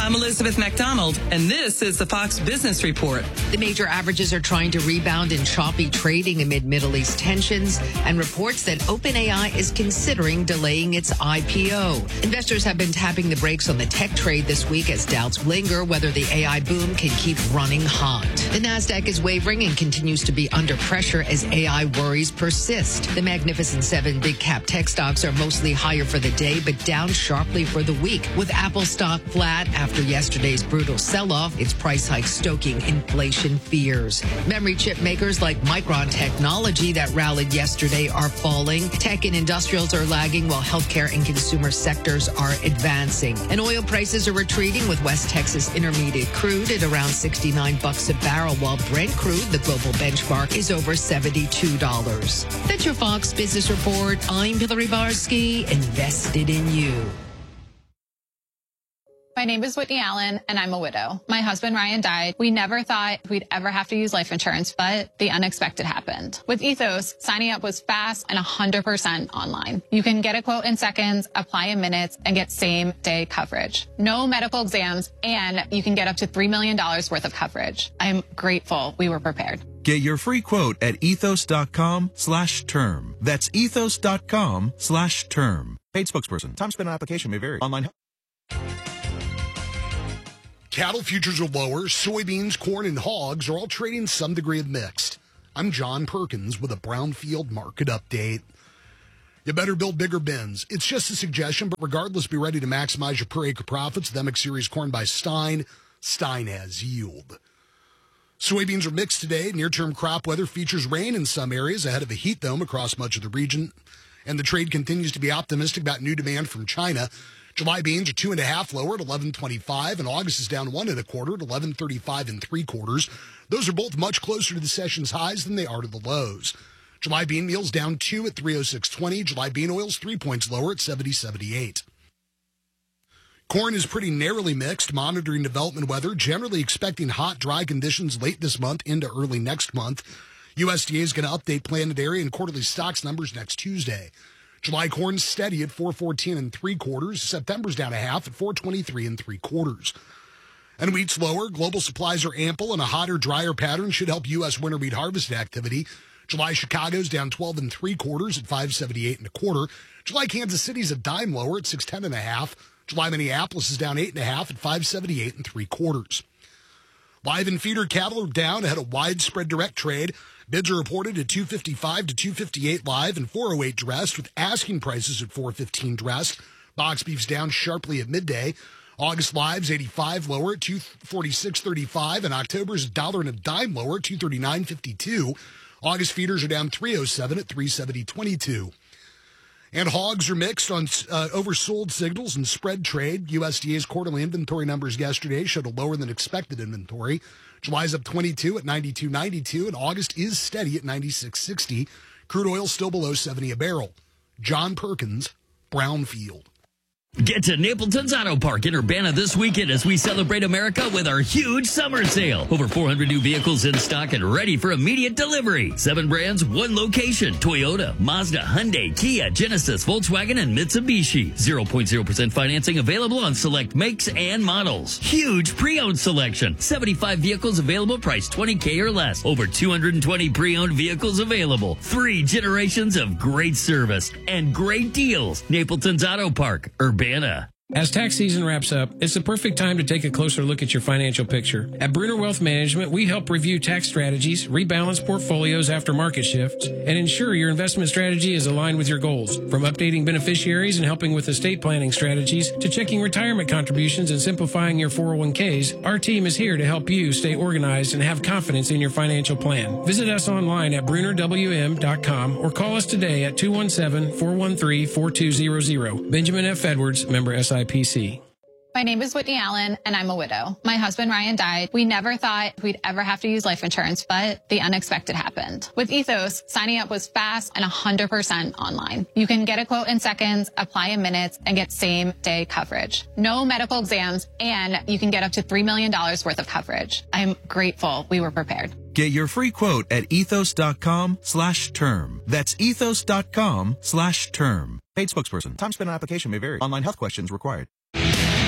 I'm Elizabeth McDonald, and this is the Fox Business Report. The major averages are trying to rebound in choppy trading amid Middle East tensions and reports that OpenAI is considering delaying its IPO. Investors have been tapping the brakes on the tech trade this week as doubts linger whether the AI boom can keep running hot. The Nasdaq is wavering and continues to be under pressure as AI worries persist. The Magnificent Seven big cap tech stocks are mostly higher for the day, but down sharply for the week, with Apple stock flat after yesterday's brutal sell-off, its price hike stoking inflation fears. Memory chip makers like Micron Technology that rallied yesterday are falling. Tech and industrials are lagging while healthcare and consumer sectors are advancing. And oil prices are retreating with West Texas Intermediate crude at around $69 a barrel, while Brent crude, the global benchmark, is over $72. That's your Fox Business Report. I'm Hillary Barsky, invested in you. My name is Whitney Allen, and I'm a widow. My husband, Ryan, died. We never thought we'd ever have to use life insurance, but the unexpected happened. With Ethos, signing up was fast and 100% online. You can get a quote in seconds, apply in minutes, and get same-day coverage. No medical exams, and you can get up to $3 million worth of coverage. I'm grateful we were prepared. Get your free quote at ethos.com/term. That's ethos.com/term. Paid spokesperson. Time spent on application may vary. Online. Cattle futures are lower. Soybeans, corn, and hogs are all trading some degree of mixed. I'm John Perkins with a Brownfield market update. You better build bigger bins. It's just a suggestion, but regardless, be ready to maximize your per acre profits. The MX Series corn by Stein. Stein has yield. Soybeans are mixed today. Near-term crop weather features rain in some areas ahead of a heat dome across much of the region. And the trade continues to be optimistic about new demand from China. July beans are 2.5 lower at 11.25, and August is down 1 1/4 at 11.35 3/4. Those are both much closer to the session's highs than they are to the lows. July bean meal's down 2 at 306.20. July bean oil's 3 points lower at 70.78. Corn is pretty narrowly mixed, monitoring development weather, generally expecting hot, dry conditions late this month into early next month. USDA is going to update planted area and quarterly stocks numbers next Tuesday. July corn steady at 414 3/4. September's down 1/2 at 423 3/4. And wheat's lower. Global supplies are ample, and a hotter, drier pattern should help U.S. winter wheat harvest activity. July Chicago's down 12 3/4 at 578 1/4. July Kansas City's a dime lower at 610 1/2. July Minneapolis is down 8 1/2 at 578 3/4. Live and feeder cattle are down ahead of widespread direct trade. Bids are reported at 255 to 258 live and 408 dressed, with asking prices at 415 dressed. Box beef's down sharply at midday. August live's 85 lower at 246.35, and October's $1 and a dime lower at 239.52. August feeders are down 307 at 370.22. And hogs are mixed on oversold signals and spread trade. USDA's quarterly inventory numbers yesterday showed a lower than expected inventory. July's up 22 at 92.92, and August is steady at 96.60. Crude oil still below 70 a barrel. John Perkins, Brownfield. Get to Napleton's Auto Park in Urbana this weekend as we celebrate America with our huge summer sale. Over 400 new vehicles in stock and ready for immediate delivery. 7 brands, 1 location. Toyota, Mazda, Hyundai, Kia, Genesis, Volkswagen, and Mitsubishi. 0.0% financing available on select makes and models. Huge pre-owned selection. 75 vehicles available, priced $20K or less. Over 220 pre-owned vehicles available. 3 generations of great service and great deals. Napleton's Auto Park, Urbana. As tax season wraps up, it's the perfect time to take a closer look at your financial picture. At Bruner Wealth Management, we help review tax strategies, rebalance portfolios after market shifts, and ensure your investment strategy is aligned with your goals. From updating beneficiaries and helping with estate planning strategies to checking retirement contributions and simplifying your 401ks, our team is here to help you stay organized and have confidence in your financial plan. Visit us online at brunerwm.com or call us today at 217-413-4200. Benjamin F. Edwards, member SIPC. My name is Whitney Allen, and I'm a widow. My husband, Ryan, died. We never thought we'd ever have to use life insurance, but the unexpected happened. With Ethos, signing up was fast and 100% online. You can get a quote in seconds, apply in minutes, and get same-day coverage. No medical exams, and you can get up to $3 million worth of coverage. I'm grateful we were prepared. Get your free quote at ethos.com/term. That's ethos.com/term. Paid spokesperson. Time spent on application may vary. Online health questions required.